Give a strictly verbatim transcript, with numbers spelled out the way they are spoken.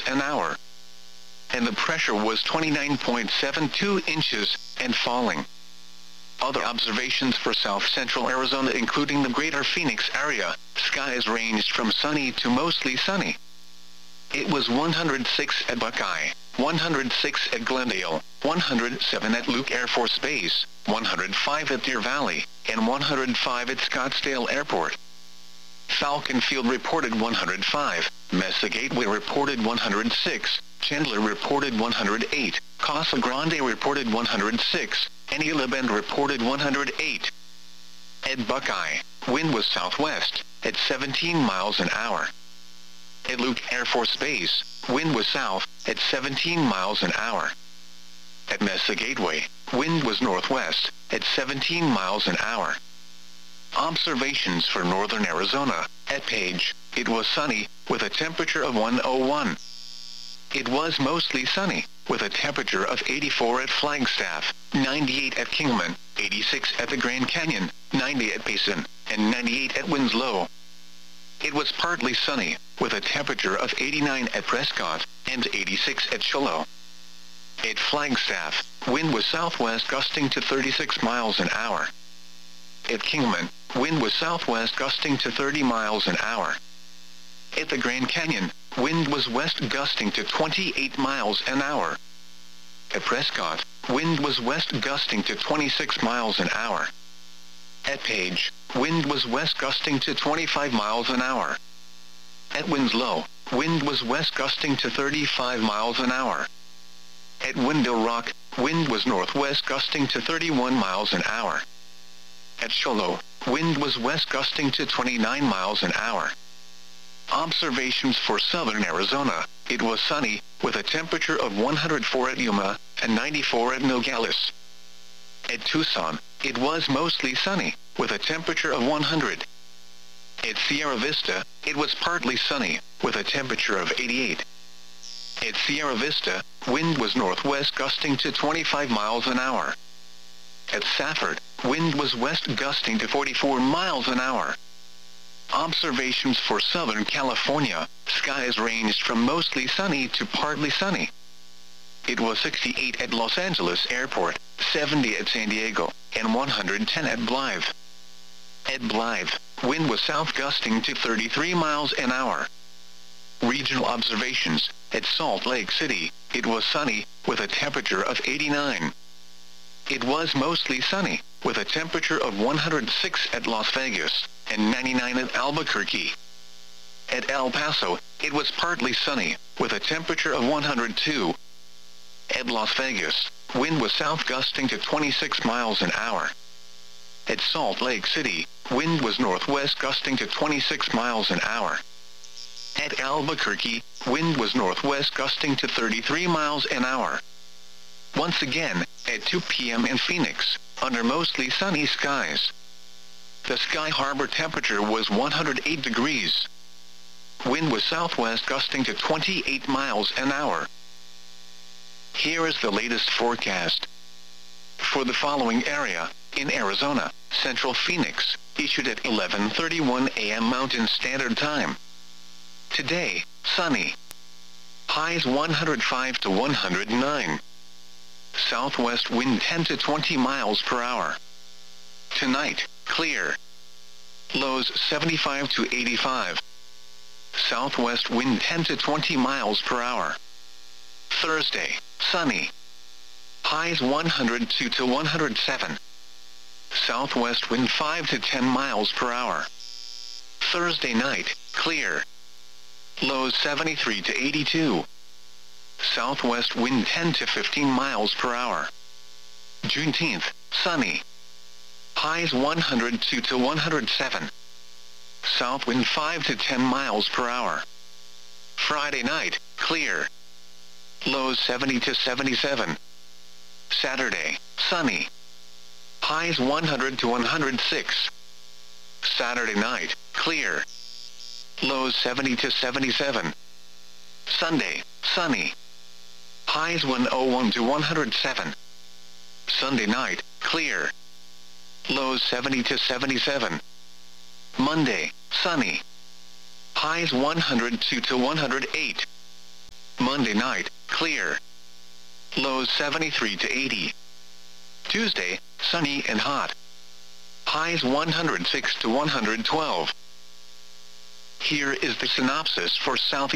an hour. And the pressure was twenty-nine point seven two inches, and falling. Other observations for south-central Arizona including the greater Phoenix area, skies ranged from sunny to mostly sunny. It was one hundred six at Buckeye, one hundred six at Glendale, one hundred seven at Luke Air Force Base, one hundred five at Deer Valley, and one hundred five at Scottsdale Airport. Falcon Field reported one hundred five, Mesa Gateway reported one hundred six, Chandler reported one hundred eight, Casa Grande reported one hundred six, and Gila Bend reported one hundred eight. At Buckeye, wind was southwest, at seventeen miles an hour. At Luke Air Force Base, wind was south, at seventeen miles an hour. At Mesa Gateway, wind was northwest, at seventeen miles an hour. Observations for northern Arizona, at Page, it was sunny, with a temperature of one oh one. It was mostly sunny, with a temperature of eighty-four at Flagstaff, ninety-eight at Kingman, eighty-six at the Grand Canyon, ninety at Payson, and ninety-eight at Winslow. It was partly sunny, with a temperature of eighty-nine at Prescott, and eighty-six at Shiloh. At Flagstaff, wind was southwest gusting to thirty-six miles an hour. At Kingman, wind was southwest gusting to thirty miles an hour. At the Grand Canyon, wind was west gusting to twenty-eight miles an hour. At Prescott, wind was west gusting to twenty-six miles an hour. At Page, wind was west gusting to twenty-five miles an hour. At Winslow, wind was west gusting to thirty-five miles an hour. At Window Rock, wind was northwest gusting to thirty-one miles an hour. At Shiloh, wind was west gusting to twenty-nine miles an hour. Observations for southern Arizona, it was sunny, with a temperature of one hundred four at Yuma, and ninety-four at Nogales. At Tucson, it was mostly sunny, with a temperature of one hundred. At Sierra Vista, it was partly sunny, with a temperature of eighty-eight. At Sierra Vista, wind was northwest gusting to twenty-five miles an hour. At Safford, wind was west gusting to forty-four miles an hour. Observations for Southern California, skies ranged from mostly sunny to partly sunny. It was sixty-eight at Los Angeles Airport, seventy at San Diego, and one hundred ten at Blythe. At Blythe, wind was south gusting to thirty-three miles an hour. Regional observations, at Salt Lake City, it was sunny, with a temperature of eighty-nine. It was mostly sunny, with a temperature of one hundred six at Las Vegas, and ninety-nine at Albuquerque. At El Paso, it was partly sunny, with a temperature of one hundred two. At Las Vegas, wind was south gusting to twenty-six miles an hour. At Salt Lake City, wind was northwest gusting to twenty-six miles an hour. At Albuquerque, wind was northwest gusting to thirty-three miles an hour. Once again, at two p m in Phoenix, under mostly sunny skies. The Sky Harbor temperature was one hundred eight degrees. Wind was southwest gusting to twenty-eight miles an hour. Here is the latest forecast. For the following area, in Arizona, Central Phoenix, issued at eleven thirty-one a m Mountain Standard Time. Today, sunny. Highs one hundred five to one hundred nine. Southwest wind ten to twenty miles per hour. Tonight, clear. Lows seventy-five to eighty-five. Southwest wind ten to twenty miles per hour. Thursday, sunny. Highs one hundred two to one hundred seven. Southwest wind five to ten miles per hour. Thursday night, clear. Lows seventy-three to eighty-two. Southwest wind ten to fifteen miles per hour. Juneteenth, sunny. Highs one hundred two to one hundred seven. South wind five to ten miles per hour. Friday night, clear. Lows seventy to seventy-seven. Saturday, sunny. Highs one hundred to one hundred six. Saturday night, clear. Lows seventy to seventy-seven. Sunday, sunny. Highs one oh one to one hundred seven. Sunday night, clear. Lows seventy to seventy-seven. Monday, sunny. Highs one hundred two to one hundred eight. Monday night, clear. Lows seventy-three to eighty. Tuesday, sunny and hot. Highs one hundred six to one hundred twelve. Here is the synopsis for Southeast